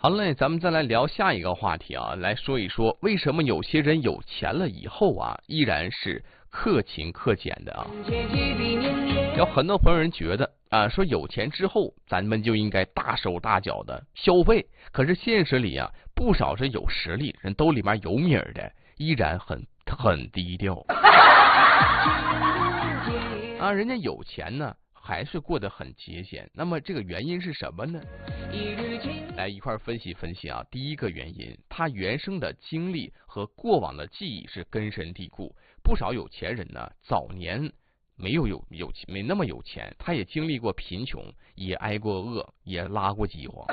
好嘞，咱们再来聊下一个话题啊，来说一说为什么有些人有钱了以后啊，依然是克勤克俭的啊。有很多朋友人觉得啊，说有钱之后咱们就应该大手大脚的消费，可是现实里啊，不少是有实力人兜里面有米儿的，依然很低调啊，人家有钱呢，还是过得很节俭。那么这个原因是什么呢？来一块分析分析啊。第一个原因，他原生的经历和过往的记忆是根深蒂固。不少有钱人呢，早年没那么有钱，他也经历过贫穷，也挨过饿，也拉过饥荒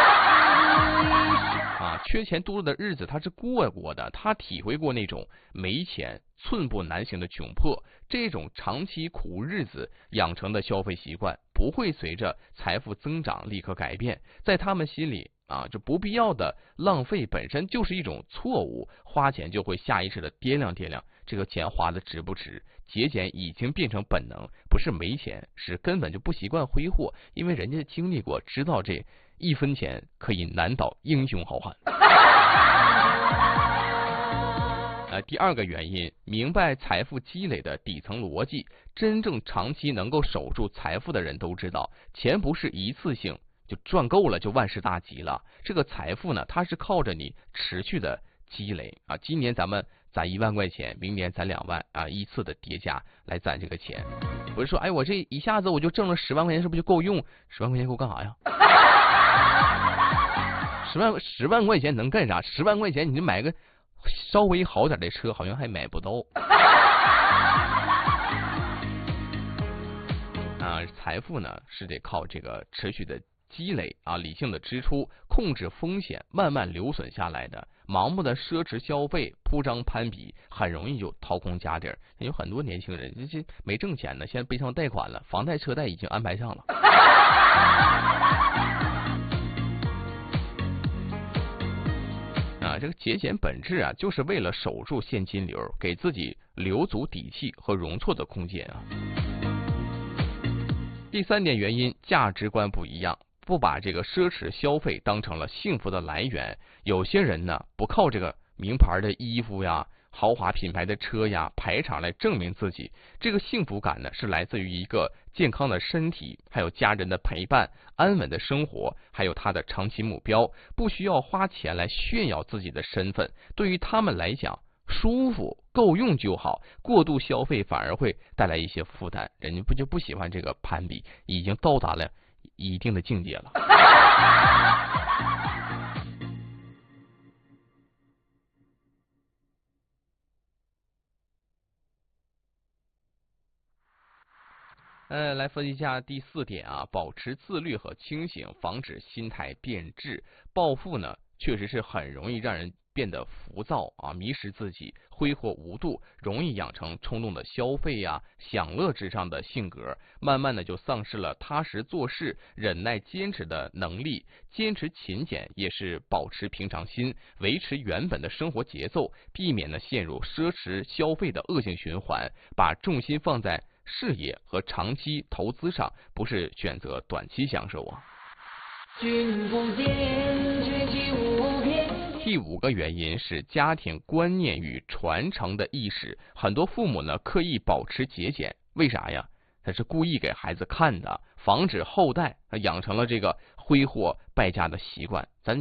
啊，缺钱多的日子他是过的，他体会过那种没钱寸步难行的窘迫，这种长期苦日子养成的消费习惯不会随着财富增长立刻改变，在他们心里啊，这不必要的浪费本身就是一种错误，花钱就会下意识的掂量这个钱花的值不值。节俭已经变成本能，不是没钱，是根本就不习惯挥霍，因为人家经历过，知道这一分钱可以难倒英雄好汉。第二个原因，明白财富积累的底层逻辑，真正长期能够守住财富的人都知道，钱不是一次性就赚够了就万事大吉了，这个财富呢，它是靠着你持续的积累啊。今年咱们攒1万块钱，明年攒2万啊，依次的叠加来攒这个钱。不是说哎，我这一下子我就挣了10万块钱，是不是就够用？10万块钱够干啥呀？10万块钱能干啥？10万块钱你就买个稍微好点的车，好像还买不到啊。财富呢是得靠这个持续的积累啊，理性的支出，控制风险，慢慢留存下来的。盲目的奢侈消费，铺张攀比，很容易就掏空家底儿。有很多年轻人这没挣钱呢，现在背上贷款了，房贷车贷已经安排上了。啊，这个节俭本质啊，就是为了守住现金流，给自己留足底气和容错的空间啊。第三点原因，价值观不一样，不把这个奢侈消费当成了幸福的来源。有些人呢，不靠这个名牌的衣服呀、豪华品牌的车呀、排场来证明自己，这个幸福感呢，是来自于一个健康的身体，还有家人的陪伴、安稳的生活，还有他的长期目标。不需要花钱来炫耀自己的身份，对于他们来讲，舒服够用就好，过度消费反而会带来一些负担。人家不喜欢这个攀比，已经到达了一定的境界了。来分析一下第4点啊，保持自律和清醒，防止心态变质。暴富呢，确实是很容易让人变得浮躁啊，迷失自己，挥霍无度，容易养成冲动的消费呀、享乐至上的性格，慢慢的就丧失了踏实做事、忍耐坚持的能力。坚持勤俭也是保持平常心，维持原本的生活节奏，避免呢陷入奢侈消费的恶性循环，把重心放在事业和长期投资上，不是选择短期享受啊。第5个原因是家庭观念与传承的意识，很多父母呢刻意保持节俭，为啥呀？他是故意给孩子看的，防止后代养成了这个挥霍败家的习惯。咱